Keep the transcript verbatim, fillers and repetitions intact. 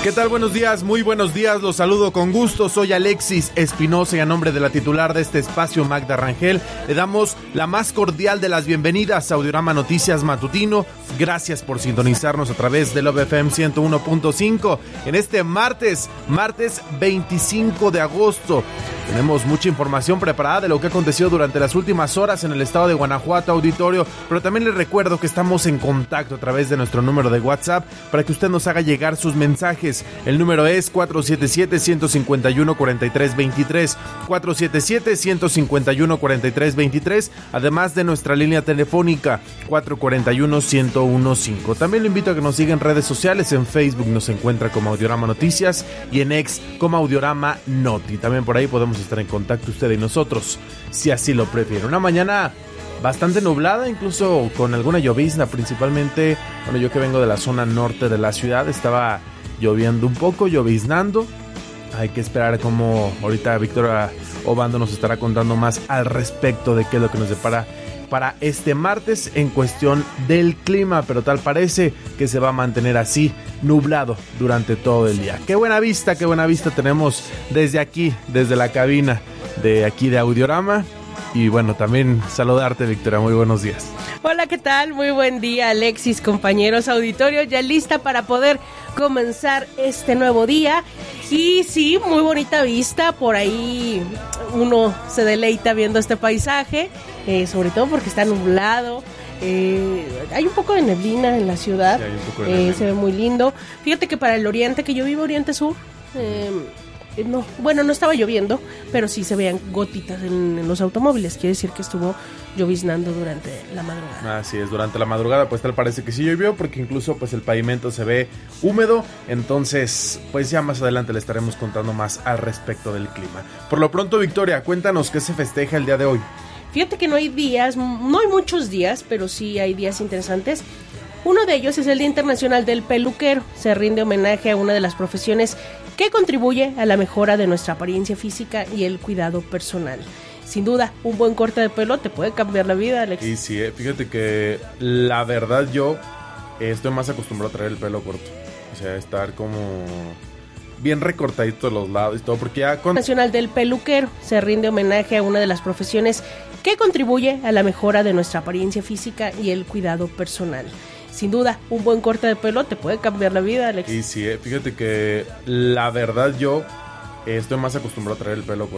¿Qué tal? Buenos días, muy buenos días, los saludo con gusto, soy Alexis Espinosa y a nombre de la titular de este espacio, Magda Rangel, le damos la más cordial de las bienvenidas a Audiorama Noticias Matutino. Gracias por sintonizarnos a través de Love F M ciento uno punto cinco en este martes, martes veinticinco de agosto. Tenemos mucha información preparada de lo que aconteció durante las últimas horas en el estado de Guanajuato, auditorio, pero también les recuerdo que estamos en contacto a través de nuestro número de WhatsApp para que usted nos haga llegar sus mensajes. El número es cuatro siete siete, uno cinco uno, cuatro tres dos tres, cuatro siete siete, uno cinco uno, cuatro tres dos tres, además de nuestra línea telefónica cuatro cuatro uno, uno cero uno cinco. También lo invito a que nos siga en redes sociales. En Facebook nos encuentra como Audiorama Noticias y en X como Audiorama Noti. También por ahí podemos estar en contacto usted y nosotros, si así lo prefiere. Una mañana bastante nublada, incluso con alguna llovizna, principalmente, bueno, yo que vengo de la zona norte de la ciudad, estaba lloviendo un poco, lloviznando. Hay que esperar cómo ahorita Victoria Obando nos estará contando más al respecto de qué es lo que nos depara para este martes en cuestión del clima, pero tal parece que se va a mantener así, nublado durante todo el día. Qué buena vista, qué buena vista tenemos desde aquí, desde la cabina de aquí de Audiorama. Y bueno, también saludarte, Victoria, muy buenos días. Hola, ¿qué tal? Muy buen día, Alexis, compañeros, auditorio, ya lista para poder comenzar este nuevo día. Y sí, muy bonita vista, por ahí uno se deleita viendo este paisaje, eh, sobre todo porque está nublado. Eh, hay un poco de neblina en la ciudad, sí, eh, se ve muy lindo. Fíjate que para el oriente, que yo vivo oriente sur, eh, no, bueno, no estaba lloviendo, pero sí se veían gotitas en, en los automóviles. Quiere decir que estuvo lloviznando durante la madrugada. Así es, durante la madrugada pues tal parece que sí llovió, porque incluso pues el pavimento se ve húmedo. Entonces pues ya más adelante le estaremos contando más al respecto del clima. Por lo pronto, Victoria, cuéntanos qué se festeja el día de hoy. Fíjate que no hay días, no hay muchos días, pero sí hay días interesantes. Uno de ellos es el Día Internacional del Peluquero. Se rinde homenaje a una de las profesiones que contribuye a la mejora de nuestra apariencia física y el cuidado personal. Sin duda, un buen corte de pelo te puede cambiar la vida, Alex. Y sí, fíjate que la verdad yo estoy más acostumbrado a traer el pelo corto. O sea, estar como bien recortadito de los lados y todo, porque ya con... Nacional del Peluquero. Se rinde homenaje a una de las profesiones que contribuye a la mejora de nuestra apariencia física y el cuidado personal. Sin duda, un buen corte de pelo te puede cambiar la vida, Alex. Y sí, fíjate que la verdad yo estoy más acostumbrado a traer el pelo corto.